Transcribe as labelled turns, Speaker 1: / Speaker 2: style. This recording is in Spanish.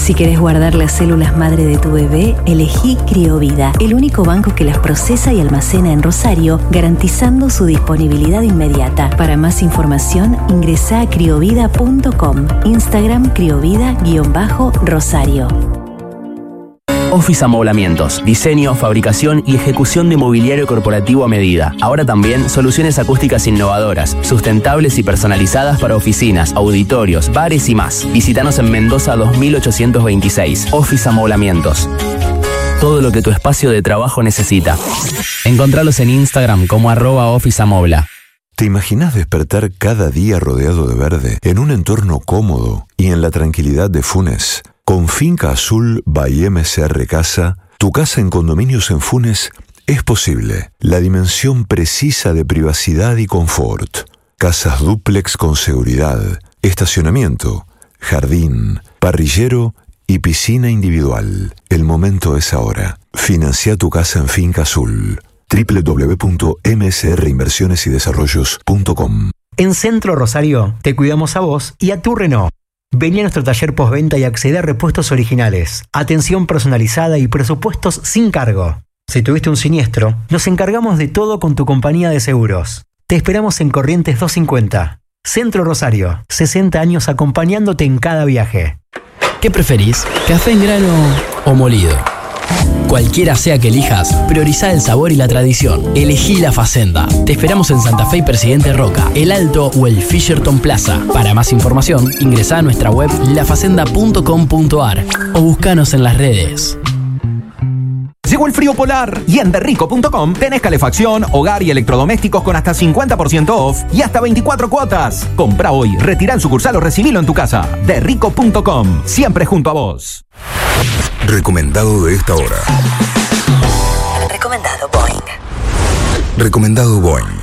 Speaker 1: Si querés guardar las células madre de tu bebé, elegí Criovida, el único banco que las procesa y almacena en Rosario, garantizando su disponibilidad inmediata. Para más información, ingresá a criovida.com. Instagram criovida_Rosario.
Speaker 2: Office Amoblamientos, diseño, fabricación y ejecución de mobiliario corporativo a medida. Ahora también soluciones acústicas innovadoras, sustentables y personalizadas para oficinas, auditorios, bares y más. Visítanos en Mendoza 2826. Office Amoblamientos. Todo lo que tu espacio de trabajo necesita. Encontralos en Instagram como @officeamobla.
Speaker 3: ¿Te imaginas despertar cada día rodeado de verde, en un entorno cómodo y en la tranquilidad de Funes? Con Finca Azul by MCR Casa, tu casa en condominios en Funes es posible. La dimensión precisa de privacidad y confort. Casas dúplex con seguridad, estacionamiento, jardín, parrillero y piscina individual. El momento es ahora. Financia tu casa en Finca Azul. www.msrinversionesydesarrollos.com.
Speaker 4: En Centro Rosario te cuidamos a vos y a tu Renault. Vení a nuestro taller postventa y accede a repuestos originales, atención personalizada y presupuestos sin cargo. Si tuviste un siniestro, nos encargamos de todo con tu compañía de seguros. Te esperamos en Corrientes 250. Centro Rosario, 60 años acompañándote en cada viaje.
Speaker 5: ¿Qué preferís? ¿Café en grano o molido? Cualquiera sea que elijas, priorizá el sabor y la tradición. Elegí La Facenda. Te esperamos en Santa Fe y Presidente Roca, El Alto o el Fisherton Plaza. Para más información, ingresá a nuestra web lafacenda.com.ar o buscanos en las redes.
Speaker 6: Llegó el frío polar y en derrico.com tenés calefacción, hogar y electrodomésticos con hasta 50% off y hasta 24 cuotas. Compra hoy, retirá en sucursal o recibilo en tu casa. Derrico.com, siempre junto a vos.
Speaker 7: Recomendado de esta hora.
Speaker 1: Recomendado Boeing.
Speaker 7: Recomendado Boeing.